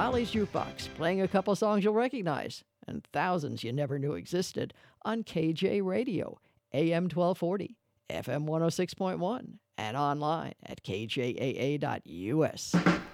Valley's Jukebox, playing a couple songs you'll recognize and thousands you never knew existed on KJ Radio, AM 1240, FM 106.1, and online at kjaa.us.